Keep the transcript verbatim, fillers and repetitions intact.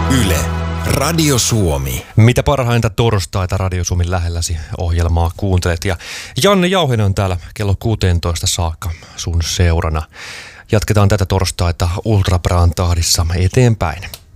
Yle, Radio Suomi. Mitä parhainta torstaita Radio Suomen lähelläsi ohjelmaa kuuntelet. Ja Janne Jauhinen on täällä kello kuusitoista saakka sun seurana. Jatketaan tätä torstaita Ultra Braan tahdissa eteenpäin.